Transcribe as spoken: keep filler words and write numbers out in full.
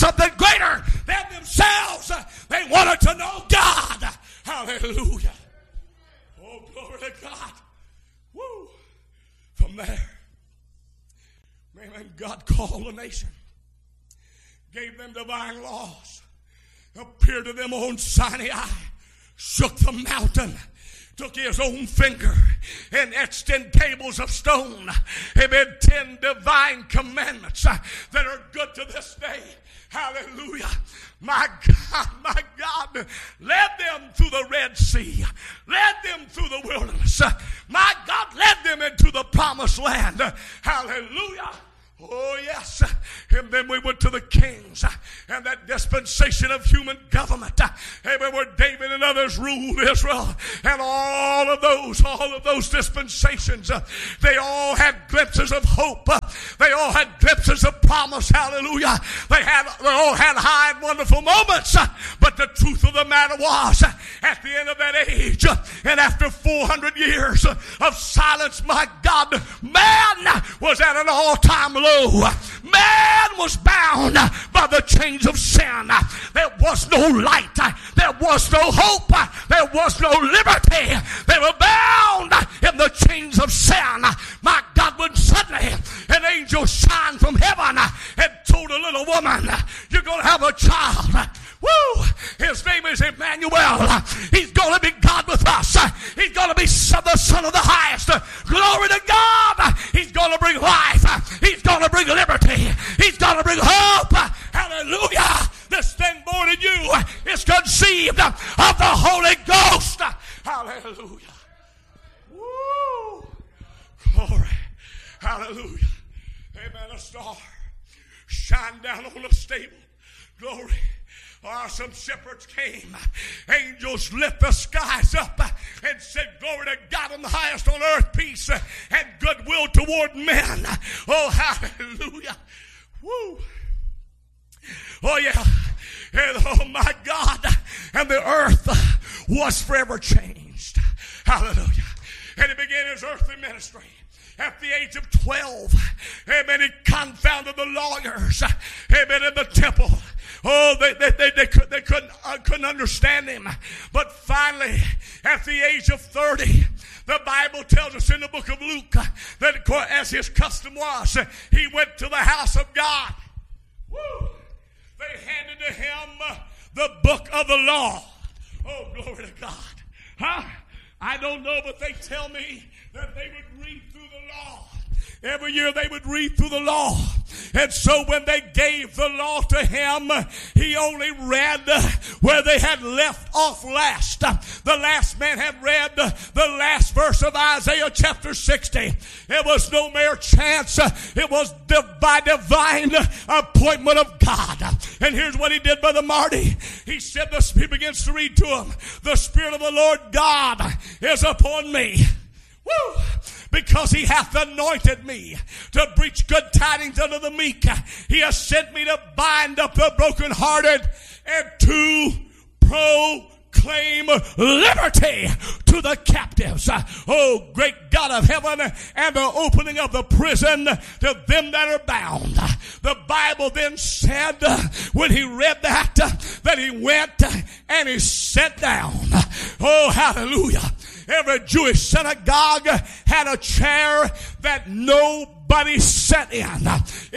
something greater than themselves. They wanted to know God. Hallelujah. Oh, glory to God. Woo. From there, man, God called a nation, gave them divine laws, appeared to them on Sinai, shook the mountain, took his own finger and etched in tables of stone, amen, ten divine commandments uh, that are good to this day. Hallelujah. My God, my God, led them through the Red Sea, led them through the wilderness. Uh, my God, led them into the promised land. Uh, hallelujah. Oh, yes. And then we went to the kings and that dispensation of human government. Amen. Where David and others ruled Israel. And all of those, all of those dispensations, they all had glimpses of hope. They all had glimpses of promise. Hallelujah. They had, they all had high and wonderful moments. But the truth of the matter was, at the end of that age, and after four hundred years of silence, my God, man was at an all-time low. Man was bound by the chains of sin. There was no light. There was no hope. There was no liberty. They were bound in the chains of sin. My God, when suddenly an angel shined from heaven and told a little woman, you're going to have a child. Woo! His name is Emmanuel. He's going to be God with us. He's going to be the Son of the Highest. Glory to God. He's going to bring life. He's going to bring liberty. He's going to bring hope. Hallelujah. This thing born in you is conceived of the Holy Ghost. Hallelujah. Woo! Glory. Hallelujah. Amen. A star shine down on the stable. Glory. Oh, some shepherds came. Angels lit the skies up and said, glory to God in the highest, on earth peace and goodwill toward men. Oh, hallelujah. Woo. Oh, yeah. And, oh, my God. And the earth was forever changed. Hallelujah. And he began his earthly ministry. At the age of twelve, amen, he confounded the lawyers, amen, in the temple. Oh, they they they, they, could, they couldn't uh, couldn't understand him. But finally, at the age of thirty, the Bible tells us in the book of Luke that, as his custom was, he went to the house of God. Woo! They handed to him the book of the law. Oh, glory to God. Huh? I don't know, but they tell me that they would read through the law. Every year they would read through the law. And so when they gave the law to him, he only read where they had left off last. The last man had read the last verse of Isaiah chapter sixty. It was no mere chance. It was by divine appointment of God. And here's what he did, Brother Marty. He said, the Spirit begins to read to him, the Spirit of the Lord God is upon me. Woo! Because he hath anointed me to preach good tidings unto the meek. He has sent me to bind up the brokenhearted and to proclaim liberty to the captives. Oh, great God of heaven, and the opening of the prison to them that are bound. The Bible then said, when he read that, that he went and he sat down. Oh, hallelujah. Every Jewish synagogue had a chair that nobody sat in.